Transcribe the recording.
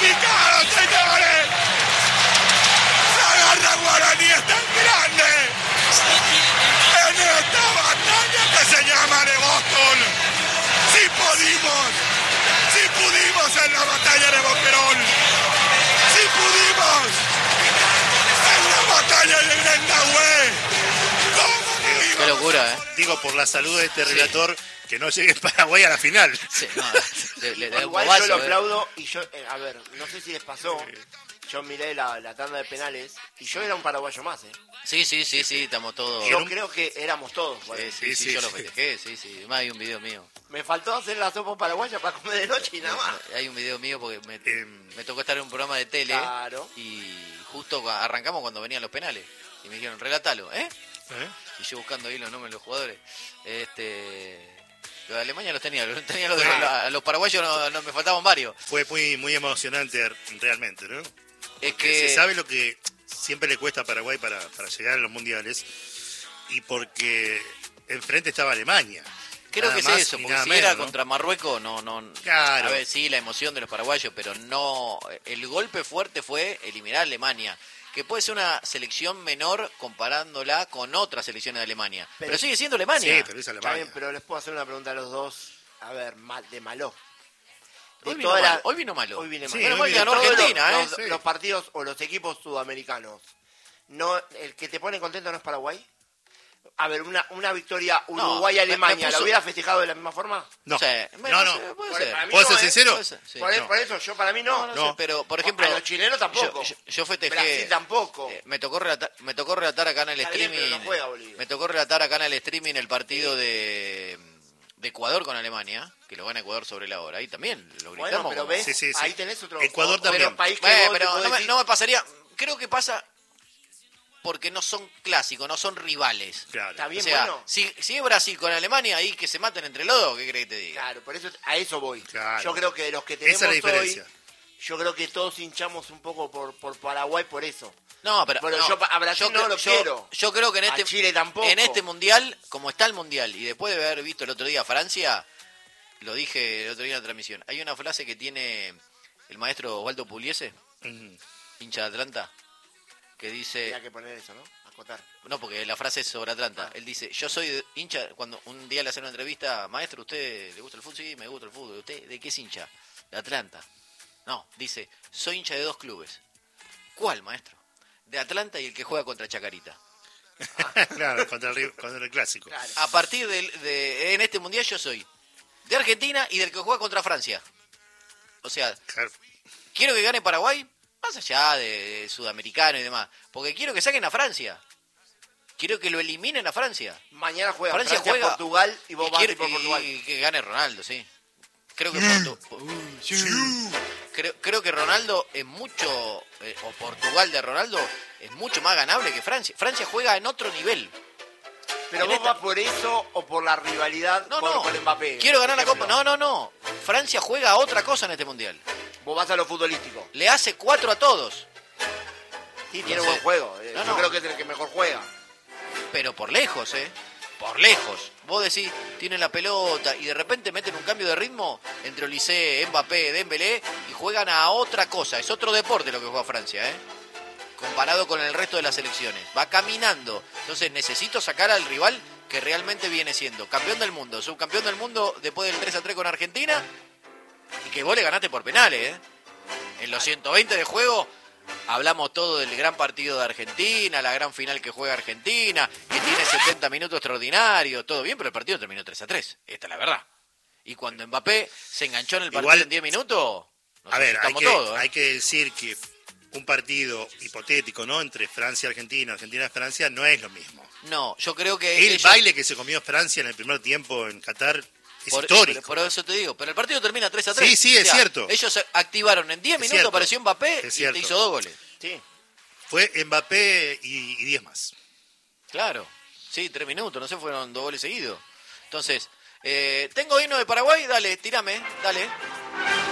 clasificados, señores. La garra guaraní es tan grande en esta batalla que se llama de Boston. Si pudimos en la batalla de Boquerón, si pudimos en la batalla de Grendahue, ¿cómo no íbamos? Qué locura, Digo, por la salud de este relator, que no llegue Paraguay a la final. Sí, no, le da un Igual bobazo, yo lo aplaudo y yo, a ver, no sé si les pasó, yo miré la tanda de penales y yo era un paraguayo más, Sí, estamos todos. Yo creo que éramos todos. Bueno. Sí, yo lo festejé, sí. Más hay un video mío. Me faltó hacer la sopa paraguaya para comer de noche y nada más. Hay un video mío porque me tocó estar en un programa de tele. Claro. Y justo arrancamos cuando venían los penales. Y me dijeron, relátalo, Y yo buscando ahí los nombres de los jugadores. Los de Alemania los tenía los paraguayos no me faltaban varios. Fue muy emocionante realmente, ¿no? Es que se sabe lo que siempre le cuesta a Paraguay para llegar a los mundiales, y porque enfrente estaba Alemania. Creo Nada que es más eso, y porque nada si menos, era ¿no? contra Marruecos, no. Claro. A ver, sí, la emoción de los paraguayos, pero no. El golpe fuerte fue eliminar a Alemania, que puede ser una selección menor comparándola con otras selecciones de Alemania. Pero sigue siendo Alemania. Sí, pero es Está Alemania. bien, pero les puedo hacer una pregunta a los dos. A ver, de malo. Hoy vino malo. Hoy viene Sí, malo. hoy Menos mal que vino ganó Todos Argentina, Sí. los partidos o los equipos sudamericanos. No, el que te pone contento no es Paraguay. A ver, una victoria Uruguay-Alemania, me puso- ¿la hubiera festejado de la misma forma? No, Sí, no. Puede Por- ser. para mí ¿Puedo no, ser ¿eh? sincero? Puede ser, sí. Por eso, yo para mí no. No sé, pero por ejemplo, A los chilenos tampoco. yo festejé. Brasil tampoco. Me tocó relatar acá en el Está bien, streaming. pero no juega Bolivia. Me tocó relatar acá en el streaming el partido de Ecuador con Alemania, que lo gana Ecuador sobre la hora. Ahí también lo gritamos. Bueno, pero como- ves, Sí. ahí tenés otro Ecuador también. otro país que Bueno, vos te pero podés decir- no me pasaría. Creo que pasa porque no son clásicos, no son rivales. Claro. Está bien, O sea, bueno. si es Brasil con Alemania, ahí que se maten entre los dos, ¿qué crees que te diga? Claro, por eso a eso voy. Claro. Yo creo que de los que tenemos Esa es la diferencia. hoy, yo creo que todos hinchamos un poco por Paraguay por eso. No, pero Bueno, no, yo a Brasil no lo quiero. Yo creo que en A este Chile tampoco. en este mundial, como está el mundial, y después de haber visto el otro día Francia, lo dije el otro día en la transmisión. Hay una frase que tiene el maestro Osvaldo Pugliese, Ujú. hincha de Atlanta, que dice, Tenía que poner eso, ¿no? Acotar. no, porque la frase es sobre Atlanta. Él dice, yo soy hincha, cuando un día le hacen una entrevista, maestro, ¿usted le gusta el fútbol? Sí, me gusta el fútbol. ¿Usted de qué es hincha? De Atlanta. No, dice, soy hincha de 2 clubes. ¿Cuál, maestro? De Atlanta y el que juega contra Chacarita. Claro, contra el clásico. Claro. A partir en este mundial yo soy de Argentina y del que juega contra Francia. O sea, Claro. quiero que gane Paraguay, más allá de sudamericano y demás, porque quiero que saquen a Francia. Quiero que lo eliminen a Francia. Mañana juega Francia Francia, juega- Portugal y vos Y vas quiero por Portugal. y que gane Ronaldo, sí. Creo que creo que Ronaldo es mucho, o Portugal de Ronaldo es mucho más ganable que Francia. Francia juega en otro nivel. Pero en vos esta- vas por eso o por la rivalidad No, con Mbappé. quiero ganar la Por Copa. ejemplo. No. Francia juega a otra cosa en este mundial. Vos vas a lo futbolístico. Le hace 4 a todos, Sí, tiene No buen sé. juego. No, Yo no. creo que es el que mejor juega. pero por lejos, por lejos. Vos decís, tienen la pelota y de repente meten un cambio de ritmo entre Olise, Mbappé, Dembélé y juegan a otra cosa. Es otro deporte lo que juega Francia, comparado con el resto de las selecciones. Va caminando. Entonces necesito sacar al rival que realmente viene siendo campeón del mundo, subcampeón del mundo después del 3-3 con Argentina y que vos le ganaste por penales, En los 120 de juego hablamos todo del gran partido de Argentina, la gran final que juega Argentina, que tiene 70 minutos extraordinarios, todo bien, pero el partido terminó 3-3. Esta es la verdad. Y cuando Mbappé se enganchó en el partido Igual, en 10 minutos, nos A ver, asustamos todos. hay que decir que un partido hipotético, ¿no? Entre Francia y Argentina, Argentina y Francia, no es lo mismo. No, yo creo que El ellos- baile que se comió Francia en el primer tiempo en Qatar es histórico. Por eso te digo, pero el partido termina 3-3. Sí, es cierto. Ellos activaron en 10 Es minutos, cierto. apareció Mbappé Es y cierto. te hizo 2 goles. Sí. Fue Mbappé y 10 más. Claro, sí, 3 minutos, no sé, fueron 2 goles seguidos. Entonces, tengo himno de Paraguay, dale, tírame, dale.